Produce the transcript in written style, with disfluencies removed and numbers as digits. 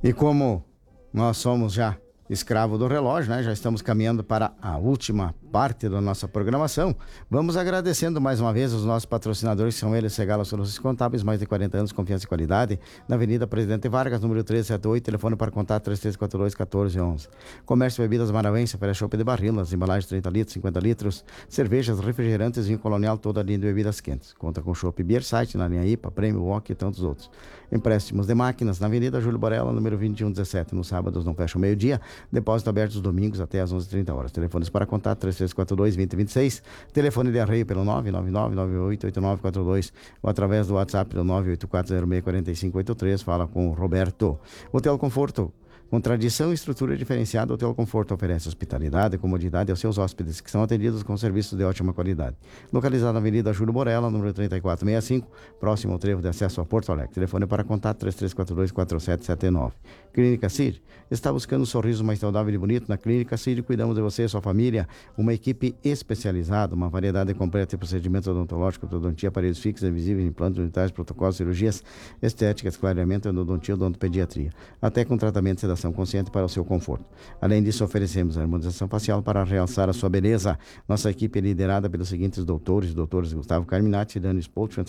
E como nós somos já escravo do relógio, né? Já estamos caminhando para a última parte da nossa programação. Vamos agradecendo mais uma vez os nossos patrocinadores, que são eles, Segala Soluções Contábeis, mais de 40 anos, confiança e qualidade, na Avenida Presidente Vargas, número 1378, telefone para contato 3342-1411. Comércio Bebidas Maravense, oferece chopp de barril, nas embalagens 30 litros, 50 litros, cervejas, refrigerantes, vinho colonial, toda a linha de bebidas quentes. Conta com chopp Beer Site, na linha IPA, Prêmio, Wok e tantos outros. Empréstimos de máquinas, na Avenida Júlio Borella, número 2117, nos sábados não fecha o meio-dia, depósito aberto os domingos até às 11h30. Telefones para contato 3342-2026, telefone de arreio pelo 999988942 ou através do WhatsApp pelo 984064583. Fala com o Roberto. Hotel Conforto, com tradição e estrutura diferenciada, o Hotel Conforto oferece hospitalidade e comodidade aos seus hóspedes, que são atendidos com serviços de ótima qualidade. Localizado na Avenida Júlio Borella, número 3465, próximo ao trevo de acesso a Porto Alegre. Telefone para contato 3342-4779. Clínica Cid está buscando um sorriso mais saudável e bonito. Na Clínica Cid cuidamos de você e sua família. Uma equipe especializada, uma variedade completa de procedimentos odontológicos, odontia, aparelhos fixos, invisíveis, implantes unitários, protocolos, cirurgias estéticas, clareamento, endodontia, odontopediatria. Até com tratamento de sedação consciente para o seu conforto. Além disso, oferecemos a harmonização facial para realçar a sua beleza. Nossa equipe é liderada pelos seguintes doutores: Gustavo Carminati, Dani Spoltran,